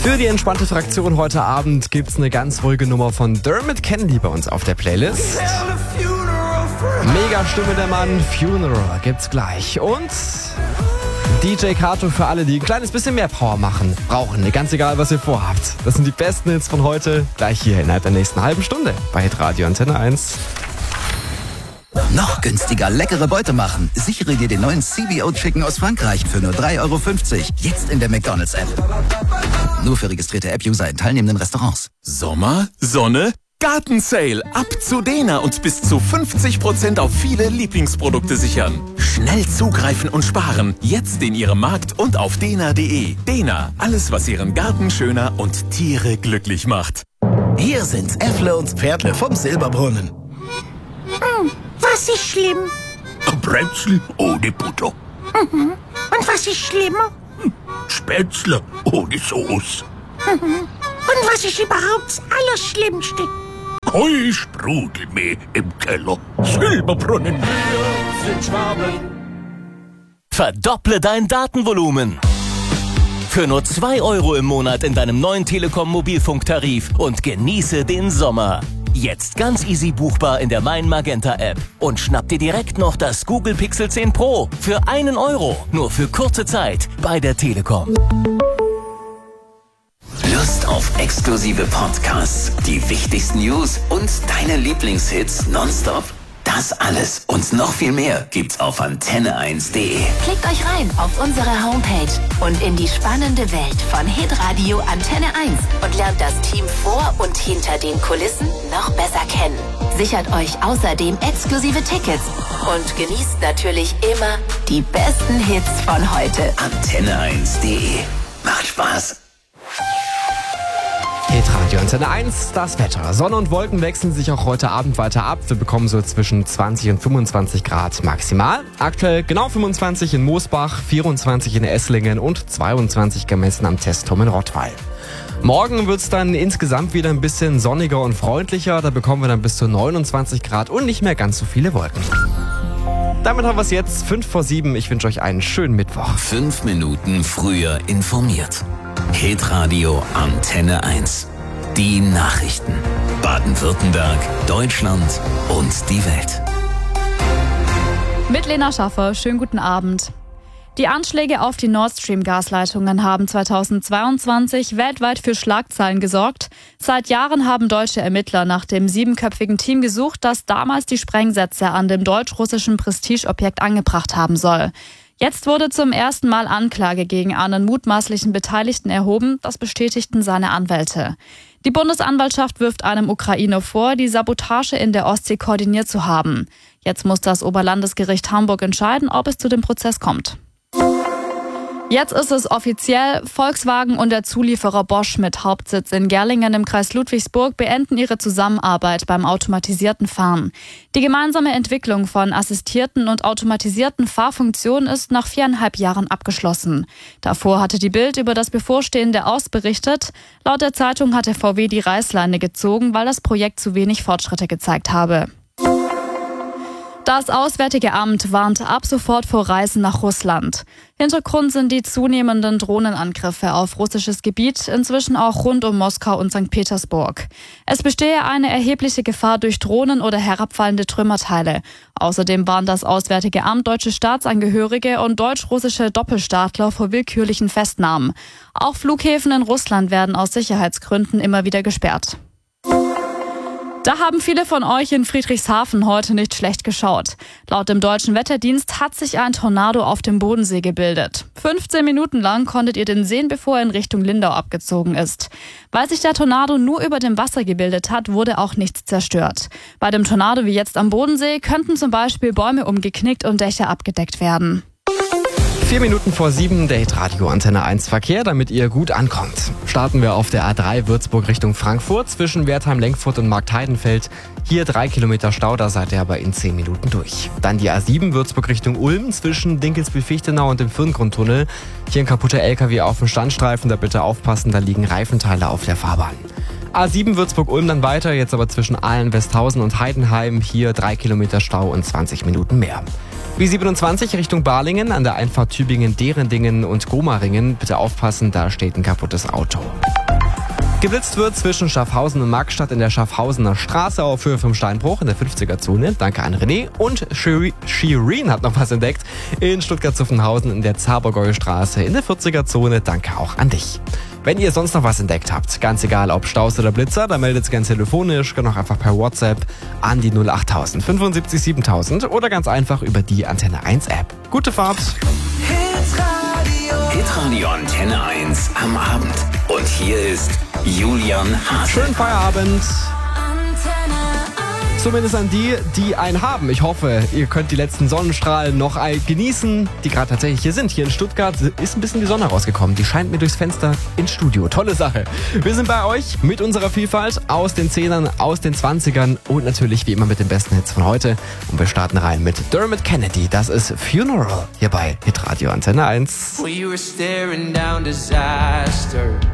Für die entspannte Fraktion heute Abend gibt's eine ganz ruhige Nummer von Dermot Kennedy bei uns auf der Playlist. Mega Stimme der Mann, Funeral gibt's gleich. Und DJ Kato für alle, die ein kleines bisschen mehr Power brauchen. Ganz egal, was ihr vorhabt. Das sind die besten Hits von heute, gleich hier innerhalb der nächsten halben Stunde bei Hitradio Antenne 1. Noch günstiger leckere Beute machen. Sichere dir den neuen CBO Chicken aus Frankreich für nur 3,50 €. Jetzt in der McDonald's-App. Nur für registrierte App-User in teilnehmenden Restaurants. Sommer, Sonne, Gartensale. Ab zu Dena und bis zu 50% auf viele Lieblingsprodukte sichern. Schnell zugreifen und sparen. Jetzt in Ihrem Markt und auf dena.de. Dena, alles was Ihren Garten schöner und Tiere glücklich macht. Hier sind Äffle und Pferdle vom Silberbrunnen. Was ist schlimm? Ein Brezel ohne Butter. Und was ist schlimmer? Spätzle ohne Sauce. Und was ist überhaupt das Allerschlimmste? Kein Sprudelmehl im Keller. Silberbrunnen. Wir sind Schwaben. Verdopple dein Datenvolumen. Für nur 2 € im Monat in deinem neuen Telekom-Mobilfunktarif und genieße den Sommer. Jetzt ganz easy buchbar in der Mein Magenta App. Und schnapp dir direkt noch das Google Pixel 10 Pro für 1 €. Nur für kurze Zeit bei der Telekom. Lust auf exklusive Podcasts, die wichtigsten News und deine Lieblingshits nonstop? Das alles und noch viel mehr gibt's auf antenne1.de. Klickt euch rein auf unsere Homepage und in die spannende Welt von Hitradio Antenne 1 und lernt das Team vor und hinter den Kulissen noch besser kennen. Sichert euch außerdem exklusive Tickets und genießt natürlich immer die besten Hits von heute. Antenne1.de. Macht Spaß. Hitradio Antenne 1, das Wetter. Sonne und Wolken wechseln sich auch heute Abend weiter ab. Wir bekommen so zwischen 20 und 25 Grad maximal. Aktuell genau 25 in Moosbach, 24 in Esslingen und 22 gemessen am Testturm in Rottweil. Morgen wird es dann insgesamt wieder ein bisschen sonniger und freundlicher. Da bekommen wir dann bis zu 29 Grad und nicht mehr ganz so viele Wolken. Damit haben wir es jetzt 5 vor 7. Ich wünsche euch einen schönen Mittwoch. 5 Minuten früher informiert. Hitradio Antenne 1. Die Nachrichten. Baden-Württemberg, Deutschland und die Welt. Mit Lena Schaffer, schönen guten Abend. Die Anschläge auf die Nord Stream-Gasleitungen haben 2022 weltweit für Schlagzeilen gesorgt. Seit Jahren haben deutsche Ermittler nach dem 7-köpfigen Team gesucht, das damals die Sprengsätze an dem deutsch-russischen Prestigeobjekt angebracht haben soll. Jetzt wurde zum ersten Mal Anklage gegen einen mutmaßlichen Beteiligten erhoben, das bestätigten seine Anwälte. Die Bundesanwaltschaft wirft einem Ukrainer vor, die Sabotage in der Ostsee koordiniert zu haben. Jetzt muss das Oberlandesgericht Hamburg entscheiden, ob es zu dem Prozess kommt. Jetzt ist es offiziell, Volkswagen und der Zulieferer Bosch mit Hauptsitz in Gerlingen im Kreis Ludwigsburg beenden ihre Zusammenarbeit beim automatisierten Fahren. Die gemeinsame Entwicklung von assistierten und automatisierten Fahrfunktionen ist nach 4,5 Jahren abgeschlossen. Davor hatte die Bild über das bevorstehende Aus berichtet. Laut der Zeitung hatte VW die Reißleine gezogen, weil das Projekt zu wenig Fortschritte gezeigt habe. Das Auswärtige Amt warnt ab sofort vor Reisen nach Russland. Hintergrund sind die zunehmenden Drohnenangriffe auf russisches Gebiet, inzwischen auch rund um Moskau und St. Petersburg. Es bestehe eine erhebliche Gefahr durch Drohnen oder herabfallende Trümmerteile. Außerdem warnt das Auswärtige Amt deutsche Staatsangehörige und deutsch-russische Doppelstaatler vor willkürlichen Festnahmen. Auch Flughäfen in Russland werden aus Sicherheitsgründen immer wieder gesperrt. Da haben viele von euch in Friedrichshafen heute nicht schlecht geschaut. Laut dem Deutschen Wetterdienst hat sich ein Tornado auf dem Bodensee gebildet. 15 Minuten lang konntet ihr den sehen, bevor er in Richtung Lindau abgezogen ist. Weil sich der Tornado nur über dem Wasser gebildet hat, wurde auch nichts zerstört. Bei dem Tornado wie jetzt am Bodensee könnten zum Beispiel Bäume umgeknickt und Dächer abgedeckt werden. 4 Minuten vor 7, der Hitradio Antenne 1 Verkehr, damit ihr gut ankommt. Starten wir auf der A3 Würzburg Richtung Frankfurt zwischen Wertheim-Lenkfurt und Marktheidenfeld. Hier 3 Kilometer Stau, da seid ihr aber in 10 Minuten durch. Dann die A7 Würzburg Richtung Ulm zwischen Dinkelsbühl-Fichtenau und dem Firngrundtunnel. Hier ein kaputter LKW auf dem Standstreifen, da bitte aufpassen, da liegen Reifenteile auf der Fahrbahn. A7 Würzburg-Ulm dann weiter, jetzt aber zwischen Aalen-Westhausen und Heidenheim. Hier 3 Kilometer Stau und 20 Minuten mehr. B27 Richtung Balingen an der Einfahrt Tübingen, Derendingen und Gomaringen. Bitte aufpassen, da steht ein kaputtes Auto. Geblitzt wird zwischen Schaffhausen und Markstadt in der Schaffhausener Straße auf Höhe vom Steinbruch in der 50er-Zone. Danke an René. Und Shirin hat noch was entdeckt in Stuttgart-Zuffenhausen in der Zabergäu Straße in der 40er-Zone. Danke auch an dich. Wenn ihr sonst noch was entdeckt habt, ganz egal ob Staus oder Blitzer, dann meldet es gerne telefonisch, gerne auch einfach per WhatsApp an die 08000 75 7000 oder ganz einfach über die Antenne 1 App. Gute Fahrt! Hitradio Antenne 1 am Abend. Und hier ist Julian Hase. Schönen Feierabend! Zumindest an die, die einen haben. Ich hoffe, ihr könnt die letzten Sonnenstrahlen noch genießen, die gerade tatsächlich hier sind. Hier in Stuttgart ist ein bisschen die Sonne rausgekommen. Die scheint mir durchs Fenster ins Studio. Tolle Sache. Wir sind bei euch mit unserer Vielfalt aus den 10ern, aus den 20ern und natürlich wie immer mit den besten Hits von heute. Und wir starten rein mit Dermot Kennedy. Das ist Funeral hier bei Hitradio Antenne 1. We were staring down disaster.